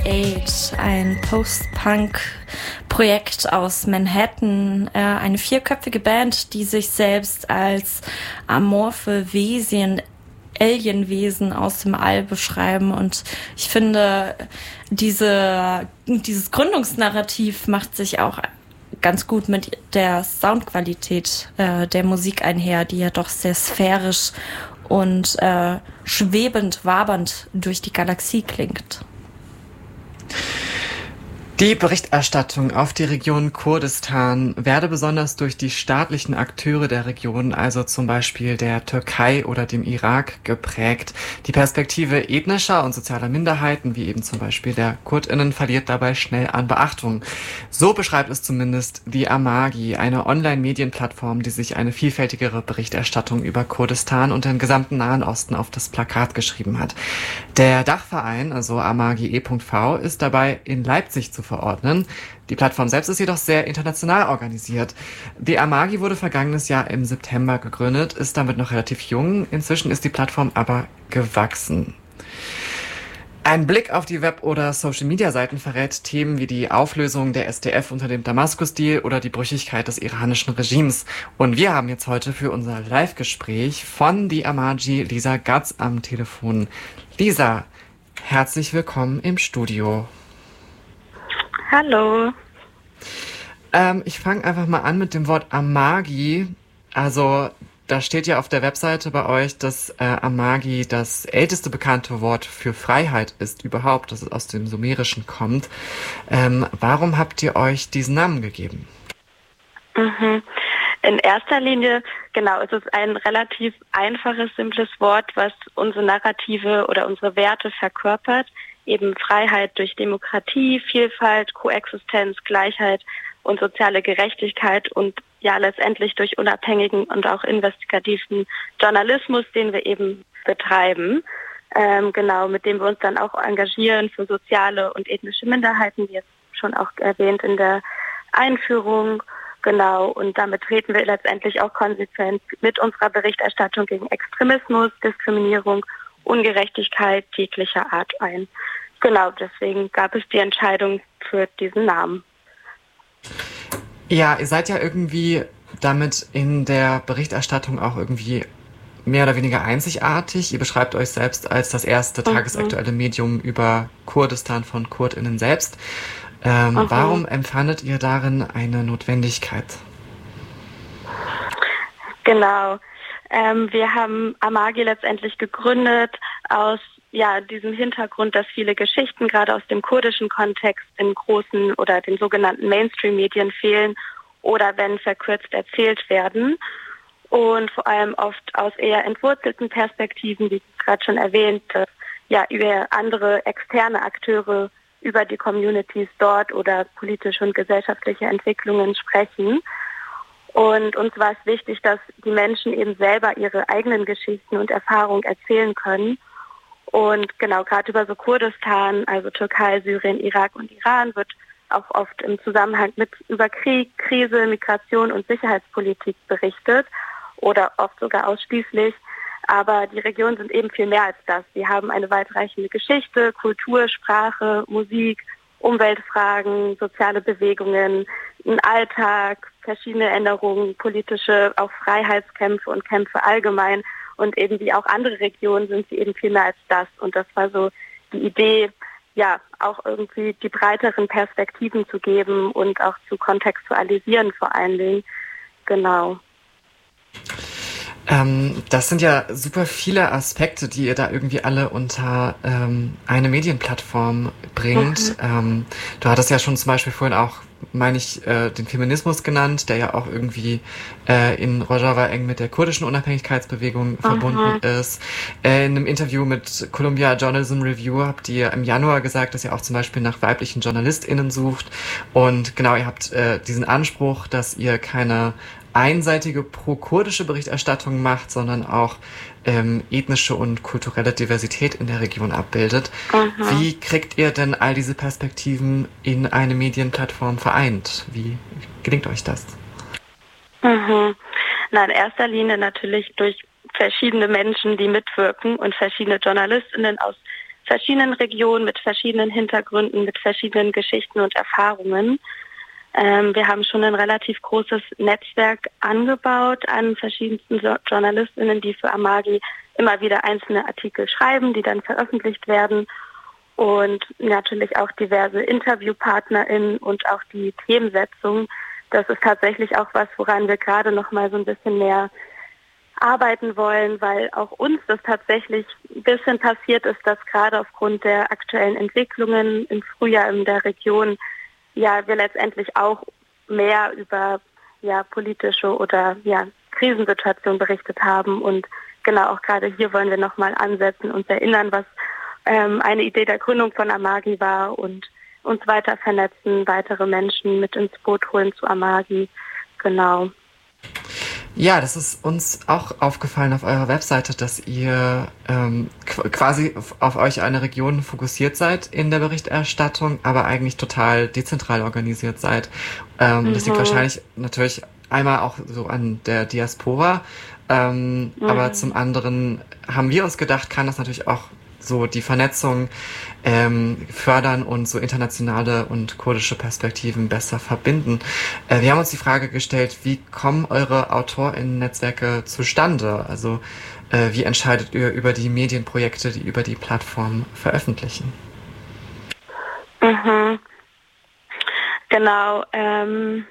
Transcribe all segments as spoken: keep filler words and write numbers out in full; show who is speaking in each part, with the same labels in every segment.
Speaker 1: Eight, ein Post-Punk-Projekt aus Manhattan, äh, eine vierköpfige Band, die sich selbst als amorphe Wesen, Alienwesen aus dem All beschreiben. Und ich finde, diese, dieses Gründungsnarrativ macht sich auch ganz gut mit der Soundqualität äh, der Musik einher, die ja doch sehr sphärisch und äh, schwebend, wabernd durch die Galaxie klingt.
Speaker 2: Die Berichterstattung auf die Region Kurdistan werde besonders durch die staatlichen Akteure der Region, also zum Beispiel der Türkei oder dem Irak, geprägt. Die Perspektive ethnischer und sozialer Minderheiten, wie eben zum Beispiel der KurdInnen, verliert dabei schnell an Beachtung. So beschreibt es zumindest die Amagi, eine Online-Medienplattform, die sich eine vielfältigere Berichterstattung über Kurdistan und den gesamten Nahen Osten auf das Plakat geschrieben hat. Der Dachverein, also amagi punkt e punkt v, ist dabei in Leipzig zu verordnen. Die Plattform selbst ist jedoch sehr international organisiert. Die Amagi wurde vergangenes Jahr im September gegründet, ist damit noch relativ jung. Inzwischen ist die Plattform aber gewachsen. Ein Blick auf die Web- oder Social-Media-Seiten verrät Themen wie die Auflösung der S D F unter dem Damaskus-Deal oder die Brüchigkeit des iranischen Regimes. Und wir haben jetzt heute für unser Live-Gespräch von die Amagi Lisa Gatz am Telefon. Lisa, herzlich willkommen im Studio.
Speaker 3: Hallo.
Speaker 2: Ähm, ich fange einfach mal an mit dem Wort Amagi. Also da steht ja auf der Webseite bei euch, dass äh, Amagi das älteste bekannte Wort für Freiheit ist überhaupt, dass es aus dem Sumerischen kommt. Ähm, warum habt ihr euch diesen Namen gegeben?
Speaker 3: Mhm. In erster Linie, genau, es ist ein relativ einfaches, simples Wort, was unsere Narrative oder unsere Werte verkörpert. Eben Freiheit durch Demokratie, Vielfalt, Koexistenz, Gleichheit und soziale Gerechtigkeit und ja letztendlich durch unabhängigen und auch investigativen Journalismus, den wir eben betreiben. Ähm, genau, mit dem wir uns dann auch engagieren für soziale und ethnische Minderheiten, wie jetzt schon auch erwähnt in der Einführung. Genau, und damit treten wir letztendlich auch konsequent mit unserer Berichterstattung gegen Extremismus, Diskriminierung, Ungerechtigkeit jeglicher Art ein. Genau, deswegen gab es die Entscheidung für diesen Namen.
Speaker 2: Ja, ihr seid ja irgendwie damit in der Berichterstattung auch irgendwie mehr oder weniger einzigartig. Ihr beschreibt euch selbst als das erste
Speaker 3: Mhm.
Speaker 2: tagesaktuelle Medium über Kurdistan von KurdInnen selbst. Ähm,
Speaker 3: Mhm.
Speaker 2: Warum empfandet ihr darin eine Notwendigkeit?
Speaker 3: Genau. Ähm, wir haben Amagi letztendlich gegründet aus ja diesem Hintergrund, dass viele Geschichten gerade aus dem kurdischen Kontext in großen oder den sogenannten Mainstream-Medien fehlen oder wenn verkürzt erzählt werden. Und vor allem oft aus eher entwurzelten Perspektiven, wie gerade schon erwähnt, dass ja über andere externe Akteure über die Communities dort oder politische und gesellschaftliche Entwicklungen sprechen. Und uns war es wichtig, dass die Menschen eben selber ihre eigenen Geschichten und Erfahrungen erzählen können. Und genau, gerade über so Kurdistan, also Türkei, Syrien, Irak und Iran wird auch oft im Zusammenhang mit über Krieg, Krise, Migration und Sicherheitspolitik berichtet oder oft sogar ausschließlich. Aber die Regionen sind eben viel mehr als das. Sie haben eine weitreichende Geschichte, Kultur, Sprache, Musik, Umweltfragen, soziale Bewegungen, einen Alltag, verschiedene Änderungen, politische, auch Freiheitskämpfe und Kämpfe allgemein. Und eben wie auch andere Regionen sind sie eben viel mehr als das. Und das war so die Idee, ja, auch irgendwie die breiteren Perspektiven zu geben und auch zu kontextualisieren vor allen Dingen. Genau.
Speaker 2: Ähm, das sind ja super viele Aspekte, die ihr da irgendwie alle unter ähm, eine Medienplattform bringt. Mhm. Ähm, du hattest ja schon zum Beispiel vorhin auch, meine ich, äh, den Feminismus genannt, der ja auch irgendwie äh, in Rojava eng mit der kurdischen Unabhängigkeitsbewegung mhm. verbunden ist. Äh, in einem Interview mit Columbia Journalism Review habt ihr im Januar gesagt, dass ihr auch zum Beispiel nach weiblichen JournalistInnen sucht. Und genau, ihr habt äh, diesen Anspruch, dass ihr keine einseitige pro-kurdische Berichterstattung macht, sondern auch ähm, ethnische und kulturelle Diversität in der Region abbildet. Mhm. Wie kriegt ihr denn all diese Perspektiven in eine Medienplattform vereint? Wie gelingt euch das?
Speaker 3: Mhm. Na, in erster Linie natürlich durch verschiedene Menschen, die mitwirken und verschiedene JournalistInnen aus verschiedenen Regionen, mit verschiedenen Hintergründen, mit verschiedenen Geschichten und Erfahrungen. Ähm, wir haben schon ein relativ großes Netzwerk angebaut an verschiedensten jo- JournalistInnen, die für Amagi immer wieder einzelne Artikel schreiben, die dann veröffentlicht werden. Und natürlich auch diverse InterviewpartnerInnen und auch die Themensetzung. Das ist tatsächlich auch was, woran wir gerade noch mal so ein bisschen mehr arbeiten wollen, weil auch uns das tatsächlich ein bisschen passiert ist, dass gerade aufgrund der aktuellen Entwicklungen im Frühjahr in der Region ja wir letztendlich auch mehr über ja politische oder ja Krisensituationen berichtet haben. Und genau auch gerade hier wollen wir nochmal ansetzen, uns erinnern, was ähm, eine Idee der Gründung von Amagi war und uns weiter vernetzen, weitere Menschen mit ins Boot holen zu Amagi. Genau.
Speaker 2: Ja, das ist uns auch aufgefallen auf eurer Webseite, dass ihr ähm, qu- quasi auf, auf euch eine Region fokussiert seid in der Berichterstattung, aber eigentlich total dezentral organisiert seid. Ähm, mhm. Das liegt wahrscheinlich natürlich einmal auch so an der Diaspora, ähm, mhm. aber zum anderen haben wir uns gedacht, kann das natürlich auch so die Vernetzung ähm, fördern und so internationale und kurdische Perspektiven besser verbinden. Äh, wir haben uns die Frage gestellt, wie kommen eure AutorInnen-Netzwerke zustande? Also äh, wie entscheidet ihr über die Medienprojekte, die über die Plattform veröffentlichen?
Speaker 3: Mhm. Genau, ähm,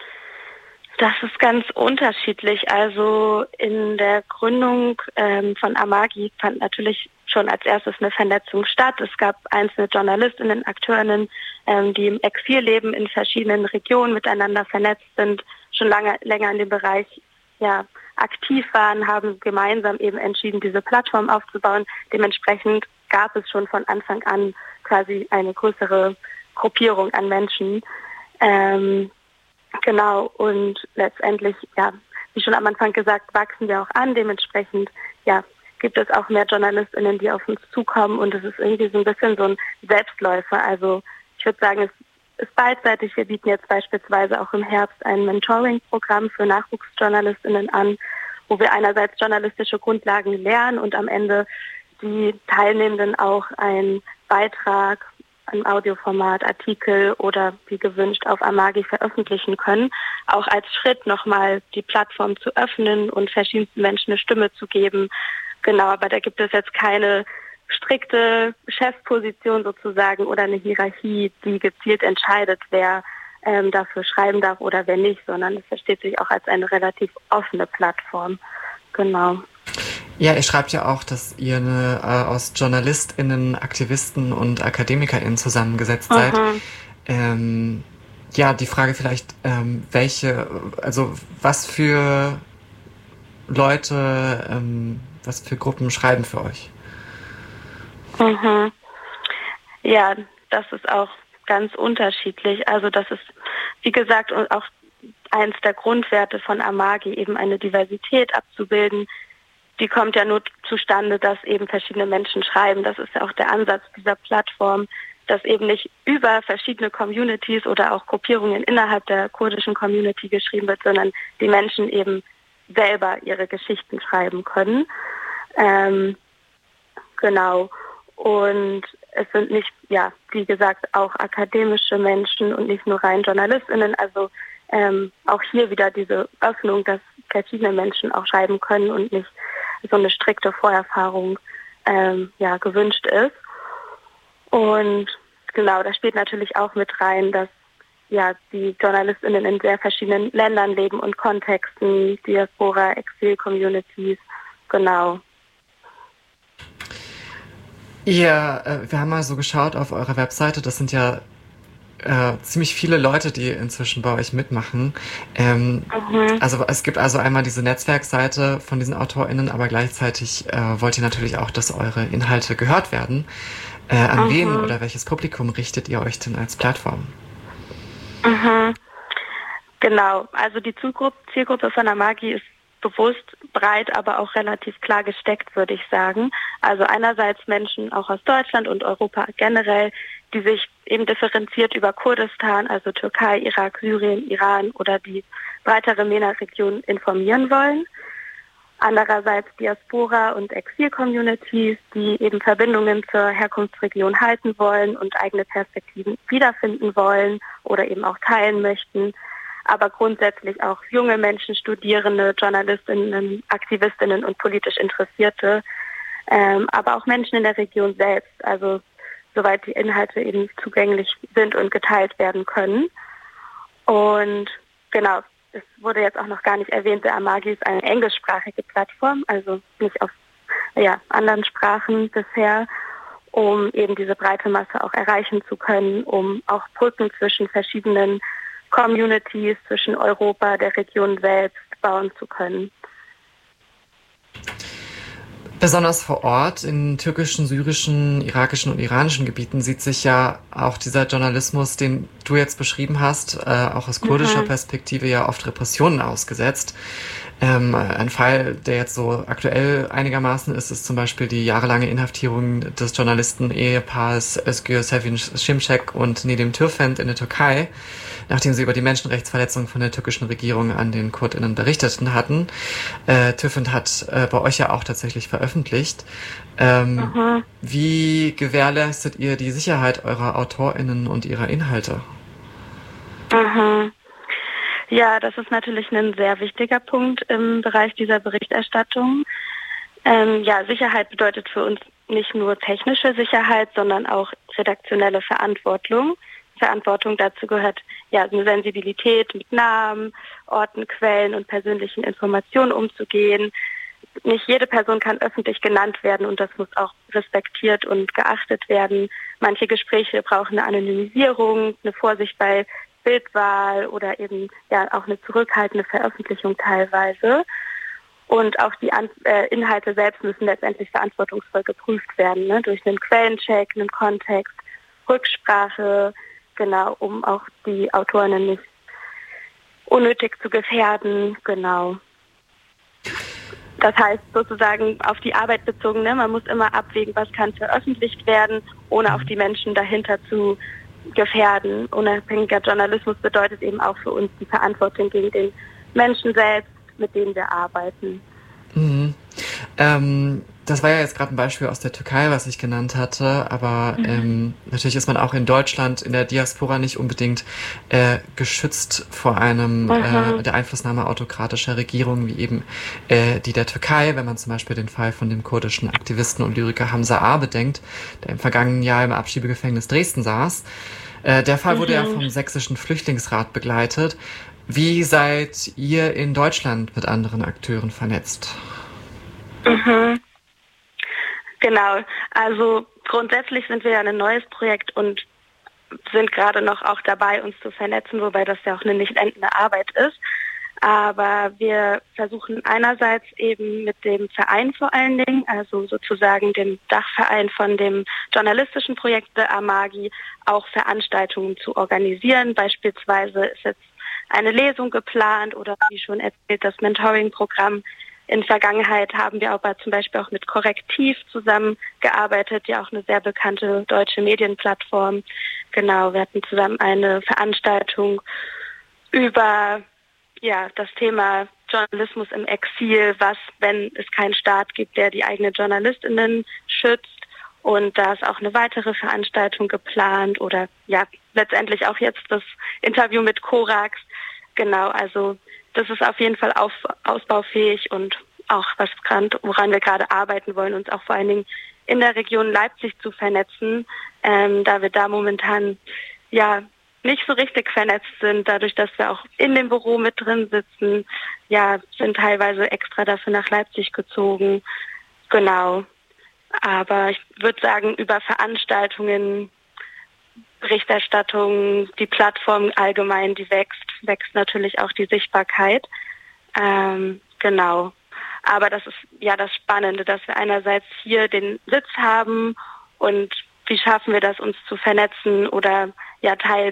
Speaker 3: das ist ganz unterschiedlich. Also in der Gründung ähm, von Amagi fand natürlich schon als erstes eine Vernetzung statt. Es gab einzelne JournalistInnen, AkteurInnen, ähm, die im Exil leben, in verschiedenen Regionen miteinander vernetzt sind, schon lange länger in dem Bereich ja aktiv waren, haben gemeinsam eben entschieden, diese Plattform aufzubauen. Dementsprechend gab es schon von Anfang an quasi eine größere Gruppierung an Menschen. Ähm, genau, und letztendlich, ja, wie schon am Anfang gesagt, wachsen wir auch an. Dementsprechend, ja, gibt es auch mehr JournalistInnen, die auf uns zukommen, und es ist irgendwie so ein bisschen so ein Selbstläufer. Also ich würde sagen, es ist beidseitig. Wir bieten jetzt beispielsweise auch im Herbst ein Mentoring-Programm für NachwuchsjournalistInnen an, wo wir einerseits journalistische Grundlagen lernen und am Ende die Teilnehmenden auch einen Beitrag, ein Audioformat, Artikel oder wie gewünscht auf Amagi veröffentlichen können, auch als Schritt nochmal die Plattform zu öffnen und verschiedensten Menschen eine Stimme zu geben. Genau, aber da gibt es jetzt keine strikte Chefposition sozusagen oder eine Hierarchie, die gezielt entscheidet, wer ähm, dafür schreiben darf oder wer nicht, sondern es versteht sich auch als eine relativ offene Plattform. Genau.
Speaker 2: Ja, ihr schreibt ja auch, dass ihr eine, äh, aus JournalistInnen, Aktivisten und AkademikerInnen zusammengesetzt seid.
Speaker 3: Mhm.
Speaker 2: Ähm, ja, die Frage vielleicht, ähm, welche, also was für Leute, ähm, was für Gruppen schreiben für euch?
Speaker 3: Mhm. Ja, das ist auch ganz unterschiedlich. Also das ist, wie gesagt, auch eins der Grundwerte von Amagi, eben eine Diversität abzubilden. Die kommt ja nur zustande, dass eben verschiedene Menschen schreiben. Das ist ja auch der Ansatz dieser Plattform, dass eben nicht über verschiedene Communities oder auch Gruppierungen innerhalb der kurdischen Community geschrieben wird, sondern die Menschen eben selber ihre Geschichten schreiben können. Ähm, genau. Und es sind nicht, ja, wie gesagt, auch akademische Menschen und nicht nur rein JournalistInnen. Also ähm, auch hier wieder diese Öffnung, dass verschiedene Menschen auch schreiben können und nicht so eine strikte Vorerfahrung ähm, ja, gewünscht ist. Und genau, da spielt natürlich auch mit rein, dass ja die JournalistInnen in sehr verschiedenen Ländern leben und Kontexten, Diaspora, Exil-Communities, genau.
Speaker 2: Ja, äh, wir haben mal so geschaut auf eurer Webseite, das sind ja äh, ziemlich viele Leute, die inzwischen bei euch mitmachen. Ähm, mhm. Also es gibt also einmal diese Netzwerkseite von diesen AutorInnen, aber gleichzeitig äh, wollt ihr natürlich auch, dass eure Inhalte gehört werden. Äh, an mhm. wen oder welches Publikum richtet ihr euch denn als Plattform?
Speaker 3: Mhm. Genau, also die Zielgruppe von Amagi ist bewusst breit, aber auch relativ klar gesteckt, würde ich sagen. Also einerseits Menschen auch aus Deutschland und Europa generell, die sich eben differenziert über Kurdistan, also Türkei, Irak, Syrien, Iran oder die breitere MENA-Region informieren wollen. Andererseits Diaspora- und Exil-Communities, die eben Verbindungen zur Herkunftsregion halten wollen und eigene Perspektiven wiederfinden wollen oder eben auch teilen möchten. Aber grundsätzlich auch junge Menschen, Studierende, Journalistinnen, Aktivistinnen und politisch Interessierte, ähm, aber auch Menschen in der Region selbst, also soweit die Inhalte eben zugänglich sind und geteilt werden können. Und genau, es wurde jetzt auch noch gar nicht erwähnt, der Amagi ist eine englischsprachige Plattform, also nicht auf ja, anderen Sprachen bisher, um eben diese breite Masse auch erreichen zu können, um auch Brücken zwischen verschiedenen Communities, zwischen Europa, der Region selbst bauen zu können.
Speaker 2: Besonders vor Ort in türkischen, syrischen, irakischen und iranischen Gebieten sieht sich ja auch dieser Journalismus, den du jetzt beschrieben hast, äh, auch aus kurdischer mhm. Perspektive ja oft Repressionen ausgesetzt. Ähm, ein Fall, der jetzt so aktuell einigermaßen ist, ist zum Beispiel die jahrelange Inhaftierung des Journalisten-Ehepaars Özgür Sevin Şimşek und Nedim Türfend in der Türkei, nachdem sie über die Menschenrechtsverletzungen von der türkischen Regierung an den KurdInnen berichteten hatten. Äh, Türfend hat äh, bei euch ja auch tatsächlich veröffentlicht. Ähm, mhm. Wie gewährleistet ihr die Sicherheit eurer AutorInnen und ihrer Inhalte?
Speaker 3: Mhm. Ja, das ist natürlich ein sehr wichtiger Punkt im Bereich dieser Berichterstattung. Ähm, ja, Sicherheit bedeutet für uns nicht nur technische Sicherheit, sondern auch redaktionelle Verantwortung. Verantwortung dazu gehört ja eine Sensibilität, mit Namen, Orten, Quellen und persönlichen Informationen umzugehen. Nicht jede Person kann öffentlich genannt werden und das muss auch respektiert und geachtet werden. Manche Gespräche brauchen eine Anonymisierung, eine Vorsicht bei Bildwahl oder eben ja auch eine zurückhaltende Veröffentlichung teilweise. Und auch die An- äh, Inhalte selbst müssen letztendlich verantwortungsvoll geprüft werden, ne? Durch einen Quellencheck, einen Kontext, Rücksprache, genau, um auch die Autorinnen nicht unnötig zu gefährden, genau. Das heißt sozusagen auf die Arbeit bezogen, ne? Man muss immer abwägen, was kann veröffentlicht werden, ohne auch die Menschen dahinter zu gefährden. Unabhängiger Journalismus bedeutet eben auch für uns die Verantwortung gegen den Menschen selbst, mit denen wir arbeiten.
Speaker 2: Mhm. Ähm, das war ja jetzt gerade ein Beispiel aus der Türkei, was ich genannt hatte, aber mhm. ähm, natürlich ist man auch in Deutschland, in der Diaspora nicht unbedingt äh, geschützt vor einem mhm. äh, der Einflussnahme autokratischer Regierungen, wie eben äh, die der Türkei, wenn man zum Beispiel den Fall von dem kurdischen Aktivisten und Lyriker Hamza A. bedenkt, der im vergangenen Jahr im Abschiebegefängnis Dresden saß. Äh, der Fall mhm. wurde ja vom Sächsischen Flüchtlingsrat begleitet. Wie seid ihr in Deutschland mit anderen Akteuren vernetzt?
Speaker 3: Mhm. Genau, also grundsätzlich sind wir ja ein neues Projekt und sind gerade noch auch dabei, uns zu vernetzen, wobei das ja auch eine nicht endende Arbeit ist. Aber wir versuchen einerseits eben mit dem Verein vor allen Dingen, also sozusagen dem Dachverein von dem journalistischen Projekt der Amagi, auch Veranstaltungen zu organisieren. Beispielsweise ist jetzt eine Lesung geplant oder wie schon erzählt, das Mentoring-Programm. In Vergangenheit haben wir aber zum Beispiel auch mit Korrektiv zusammengearbeitet, ja auch eine sehr bekannte deutsche Medienplattform. Genau, wir hatten zusammen eine Veranstaltung über ja das Thema Journalismus im Exil, was, wenn es keinen Staat gibt, der die eigenen JournalistInnen schützt. Und da ist auch eine weitere Veranstaltung geplant oder ja letztendlich auch jetzt das Interview mit Korax. Genau, also das ist auf jeden Fall auf, ausbaufähig und auch was grad, woran wir gerade arbeiten wollen, uns auch vor allen Dingen in der Region Leipzig zu vernetzen, ähm, da wir da momentan ja nicht so richtig vernetzt sind, dadurch, dass wir auch in dem Büro mit drin sitzen, ja, sind teilweise extra dafür nach Leipzig gezogen. Genau. Aber ich würde sagen, über Veranstaltungen, Berichterstattung, die Plattform allgemein, die wächst, wächst natürlich auch die Sichtbarkeit. Ähm, genau. Aber das ist ja das Spannende, dass wir einerseits hier den Sitz haben und wie schaffen wir das, uns zu vernetzen oder ja Teil